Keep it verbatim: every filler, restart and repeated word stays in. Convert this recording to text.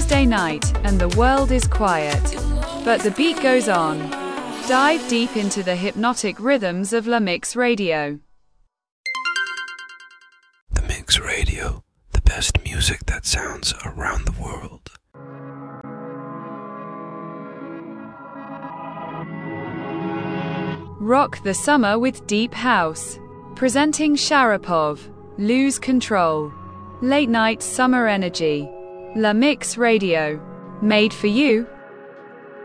Tuesday night, and the world is quiet. But the beat goes on. Dive deep into the hypnotic rhythms of La Mix Radio. The Mix Radio, the best music that sounds around the world. Rock the summer with Deep House. Presenting Sharapov. Lose Control. Late night summer energy. La Mix Radio. Made for you.